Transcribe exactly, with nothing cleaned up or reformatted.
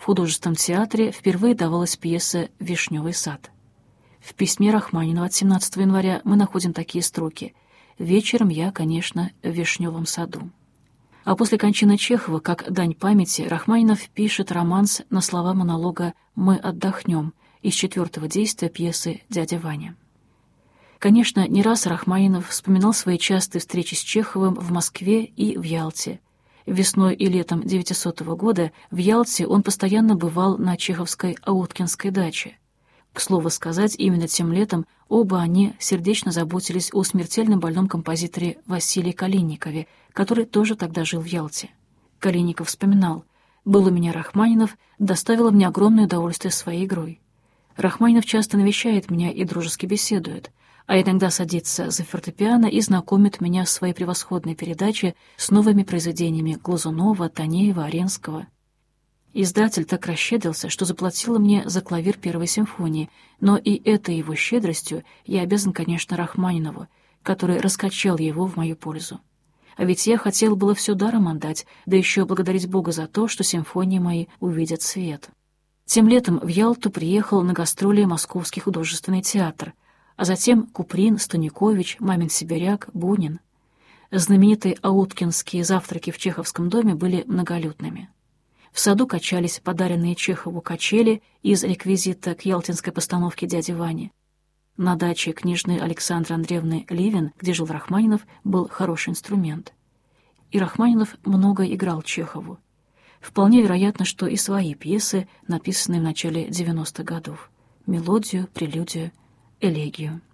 в художественном театре впервые давалась пьеса «Вишневый сад». В письме Рахманинова от семнадцатого января мы находим такие строки: «Вечером я, конечно, в Вишневом саду». А после кончины Чехова, как дань памяти, Рахманинов пишет романс на слова монолога «Мы отдохнем» из четвертого действия пьесы «Дядя Ваня». Конечно, не раз Рахманинов вспоминал свои частые встречи с Чеховым в Москве и в Ялте. Весной и летом девятисотого года в Ялте он постоянно бывал на чеховской Ауткинской даче. К слову сказать, именно тем летом оба они сердечно заботились о смертельно больном композиторе Василии Калинникове, который тоже тогда жил в Ялте. Калинников вспоминал: «Был у меня Рахманинов, доставил мне огромное удовольствие своей игрой. Рахманинов часто навещает меня и дружески беседует, а иногда садится за фортепиано и знакомит меня с своей превосходной передачей с новыми произведениями Глазунова, Танеева, Аренского. Издатель так расщедрился, что заплатил мне за клавир первой симфонии, но и этой его щедростью я обязан, конечно, Рахманинову, который раскачал его в мою пользу. А ведь я хотел было все даром отдать, да еще благодарить Бога за то, что симфонии мои увидят свет». Тем летом в Ялту приехал на гастроли Московский художественный театр, а затем Куприн, Станикович, Мамин сибиряк, Бунин. Знаменитые ауткинские завтраки в Чеховском доме были многолюдными. В саду качались подаренные Чехову качели из реквизита к ялтинской постановке «Дяди Вани». На даче княжны Александры Андреевны Ливен, где жил Рахманинов, был хороший инструмент. И Рахманинов много играл Чехову. Вполне вероятно, что и свои пьесы, написанные в начале девяностых годов. Мелодию, прелюдию, элегию.